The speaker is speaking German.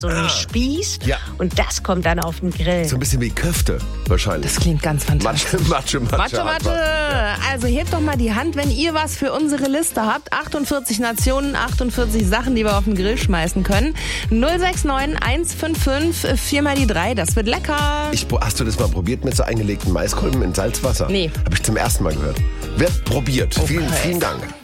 so einen Spieß Ja. und das kommt dann auf den Grill. So ein bisschen wie Köfte wahrscheinlich. Das klingt ganz fantastisch. Matsche. Also hebt doch mal die Hand, wenn ihr was für unsere Liste habt. 48 Nationen, 48 Sachen, die wir auf den Grill schmeißen können. 069 155 4 mal die 3. Das wird lecker. Hast du das mal probiert mit so eingelegten Maiskolben in Salzwasser? Nee. Habe ich zum ersten Mal gehört. Wird probiert. Okay. Vielen Dank.